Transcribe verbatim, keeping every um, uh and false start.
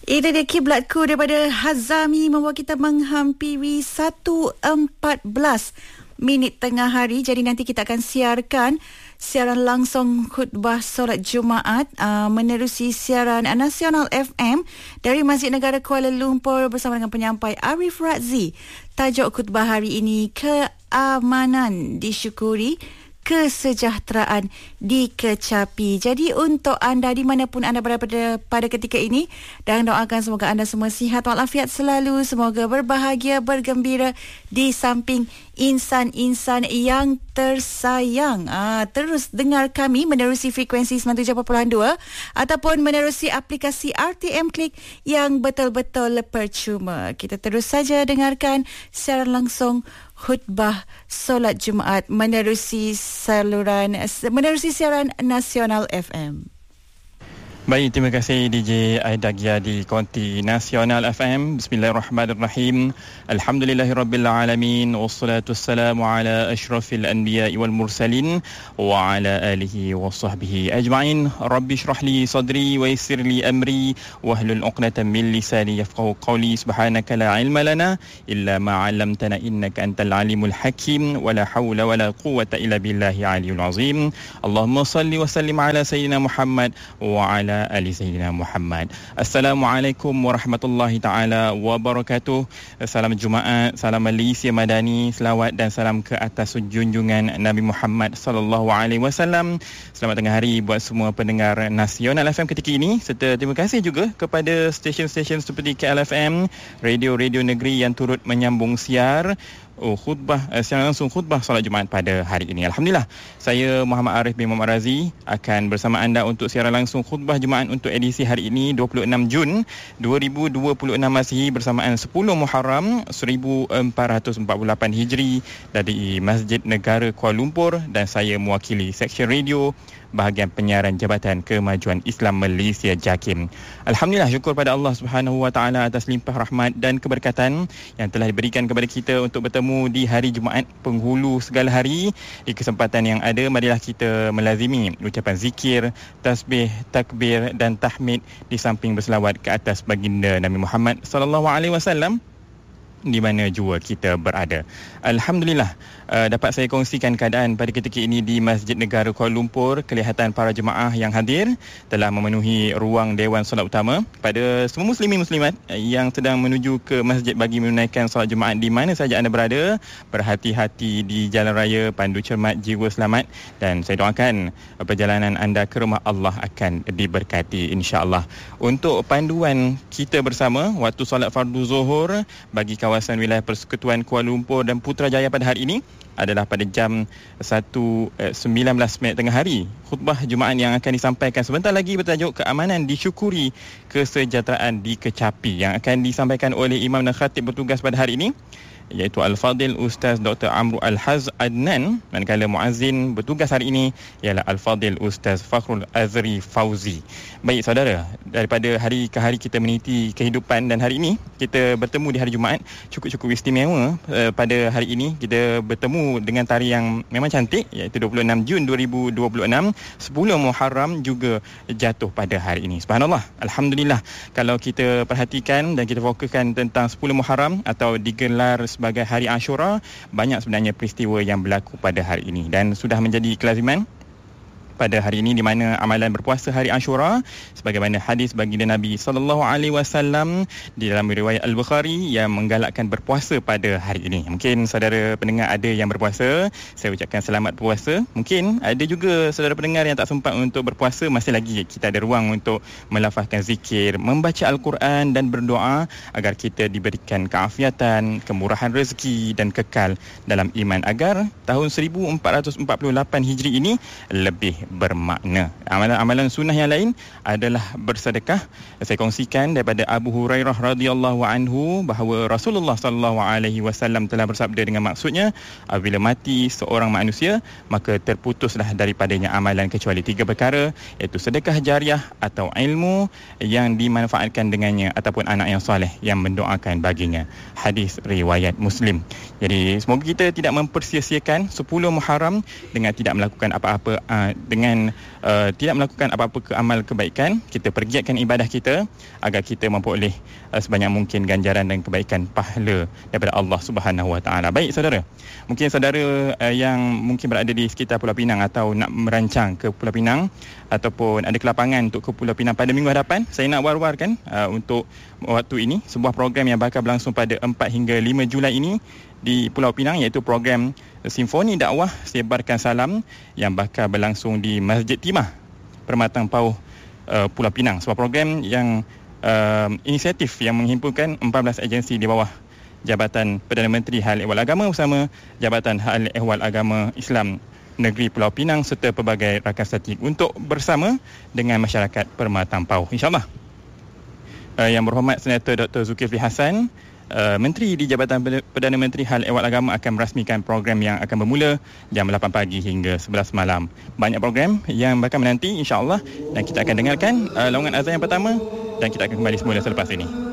Itu dia Kiblatku daripada Hazami membawa kita menghampiri satu empat belas minit tengah hari. Jadi nanti kita akan siarkan siaran langsung khutbah solat Jumaat uh, menerusi siaran Nasional F M dari Masjid Negara Kuala Lumpur bersama dengan penyampai Arif Razzi. Tajuk khutbah hari ini, keamanan disyukuri, kesejahteraan dikecapi. Jadi untuk anda di manapun anda berada pada, pada ketika ini, dan doakan semoga anda semua sihat walafiat selalu, semoga berbahagia, bergembira di samping insan-insan yang tersayang. Ah, terus dengar kami menerusi frekuensi sembilan puluh tujuh perpuluhan dua ataupun menerusi aplikasi R T M Klik yang betul-betul percuma. Kita terus saja dengarkan siaran langsung khutbah solat Jumaat menerusi saluran menerusi siaran Nasional F M. Baik, terima kasih D J Aida Gia di Konti Nasional F M. Bismillahirrahmanirrahim. Alhamdulillahirabbil alamin wassalatu wassalamu ala asyrafil anbiya'i wal mursalin wa ala alihi washabbihi ajma'in. Rabbi shrah li sadri wa yassir li amri wahlul 'uqdatam min lisani yafqahu qawli. Subhanaka la ilma lana illa ma 'allamtana innaka antal alimul hakim wa la hawla wa la quwwata illa billahi aliyul azim. Allahumma salli wa sallim ala sayyidina Muhammad wa ala ali sayyidina Muhammad. Assalamualaikum warahmatullahi taala wabarakatuh. Salam Jumaat, salam Malaysia Madani, selawat dan salam ke atas junjungan Nabi Muhammad sallallahu alaihi wasallam. Selamat tengah hari buat semua pendengar Nasional F M ketika ini, serta terima kasih juga kepada stesen-stesen seperti K L F M, radio-radio negeri yang turut menyambung siar Oh, khutbah, eh, siaran langsung khutbah solat Jumaat pada hari ini. Alhamdulillah, saya Muhammad Arif bin Muhammad Razi akan bersama anda untuk siaran langsung khutbah Jumaat untuk edisi hari ini dua puluh enam Jun dua ribu dua puluh enam Masihi bersamaan sepuluh Muharram seribu empat ratus empat puluh lapan Hijri dari Masjid Negara Kuala Lumpur, dan saya mewakili Seksyen Radio bahagian penyiaran Jabatan Kemajuan Islam Malaysia JAKIM. Alhamdulillah, syukur pada Allah Subhanahu Wa Taala atas limpah rahmat dan keberkatan yang telah diberikan kepada kita untuk bertemu di hari Jumaat penghulu segala hari. Di kesempatan yang ada, marilah kita melazimi ucapan zikir, tasbih, takbir dan tahmid di samping berselawat ke atas baginda Nabi Muhammad sallallahu alaihi wasallam di mana jua kita berada. Alhamdulillah, uh, dapat saya kongsikan keadaan pada ketika ini di Masjid Negara Kuala Lumpur. Kelihatan para jemaah yang hadir telah memenuhi ruang Dewan Solat Utama. Pada semua muslimin muslimat yang sedang menuju ke masjid bagi menunaikan solat Jumaat di mana saja anda berada, berhati-hati di jalan raya, pandu cermat, jiwa selamat, dan saya doakan perjalanan anda ke rumah Allah akan diberkati insya-Allah. Untuk panduan kita bersama waktu solat fardu zuhur bagi kawasan wilayah Persekutuan Kuala Lumpur dan Putrajaya pada hari ini adalah pada jam satu sembilan belas minit tengah hari. Khutbah Jumaat yang akan disampaikan sebentar lagi bertajuk keamanan disyukuri, kesejahteraan dikecapi, yang akan disampaikan oleh Imam dan Khatib bertugas pada hari ini, iaitu Al-Fadil Ustaz Doktor Amru Al-Haz Adnan. Manakala muazzin bertugas hari ini ialah Al-Fadil Ustaz Fakhrul Azri Fauzi. Baik saudara, daripada hari ke hari kita meniti kehidupan, dan hari ini kita bertemu di hari Jumaat cukup-cukup istimewa. Uh, pada hari ini kita bertemu dengan tarikh yang memang cantik, iaitu dua puluh enam Jun dua ribu dua puluh enam, sepuluh Muharram juga jatuh pada hari ini. Subhanallah, Alhamdulillah, kalau kita perhatikan dan kita fokuskan tentang sepuluh Muharram atau digelar sebagai Hari Ashura, banyak sebenarnya peristiwa yang berlaku pada hari ini, dan sudah menjadi kelaziman pada hari ini di mana amalan berpuasa hari Ashura sebagaimana hadis baginda Nabi sallallahu alaihi wasallam di dalam riwayat Al-Bukhari yang menggalakkan berpuasa pada hari ini. Mungkin saudara pendengar ada yang berpuasa, saya ucapkan selamat berpuasa. Mungkin ada juga saudara pendengar yang tak sempat untuk berpuasa, masih lagi kita ada ruang untuk melafazkan zikir, membaca Al-Quran dan berdoa agar kita diberikan keafiatan, kemurahan rezeki dan kekal dalam iman, agar tahun seribu empat ratus empat puluh lapan Hijri ini lebih bermakna. Amalan-amalan sunnah yang lain adalah bersedekah. Saya kongsikan daripada Abu Hurairah radhiyallahu anhu bahawa Rasulullah sallallahu alaihi wasallam telah bersabda dengan maksudnya, apabila mati seorang manusia maka terputuslah daripadanya amalan kecuali tiga perkara, iaitu sedekah jariah atau ilmu yang dimanfaatkan dengannya ataupun anak yang soleh yang mendoakan baginya. Hadis riwayat Muslim. Jadi semoga kita tidak mempersia-siakan sepuluh Muharram dengan tidak melakukan apa-apa uh, dengan dengan uh, tidak melakukan apa-apa ke amal kebaikan, kita pergiatkan ibadah kita agar kita memperoleh uh, sebanyak mungkin ganjaran dan kebaikan pahala daripada Allah Subhanahu Wa Taala. Baik saudara, mungkin saudara uh, yang mungkin berada di sekitar Pulau Pinang atau nak merancang ke Pulau Pinang ataupun ada kelapangan untuk ke Pulau Pinang pada minggu hadapan, saya nak war-warkan uh, untuk waktu ini sebuah program yang bakal berlangsung pada empat hingga lima Julai ini di Pulau Pinang, iaitu program Simfoni Dakwah Sebarkan Salam yang bakal berlangsung di Masjid Timah, Permatang Pauh, uh, Pulau Pinang. Sebuah program yang uh, inisiatif yang menghimpunkan empat belas agensi di bawah Jabatan Perdana Menteri Hal Ehwal Agama bersama Jabatan Hal Ehwal Agama Islam Negeri Pulau Pinang serta pelbagai rakan statik untuk bersama dengan masyarakat Permatang Pauh. InsyaAllah. Uh, yang berhormat Senator Doktor Zulkifli Hassan, uh, Menteri di Jabatan Perdana Menteri Hal Ehwal Agama, akan merasmikan program yang akan bermula jam lapan pagi hingga sebelas malam. Banyak program yang bakal menanti insya-Allah, dan kita akan dengarkan uh, laungan azan yang pertama dan kita akan kembali semula selepas ini.